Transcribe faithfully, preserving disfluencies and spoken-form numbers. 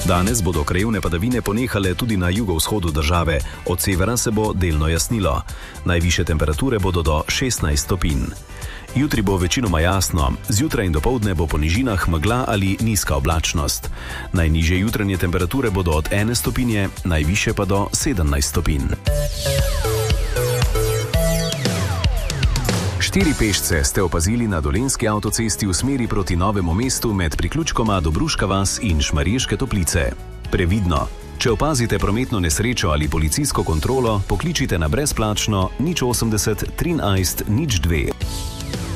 Danes bodo krajevne padavine ponehale tudi na jugovzhodu države, od severa se bo delno jasnilo. Najvišje temperature bodo do šestnajst stopinj. Jutri bo večinoma jasno, zjutraj in dopoldne bo po nižinah megla ali nizka oblačnost. Najnižje jutranje temperature bodo od ene stopinje, najvišje pa do sedemnajst stopinj. Štiri pešce ste opazili na Dolenjski avtocesti v smeri proti Novemu mestu med priključkoma Dobruška vas in Šmarješke Toplice. Previdno! Če opazite prometno nesrečo ali policijsko kontrolo, pokličite na brezplačno nič osemdeset trinajst nič dve.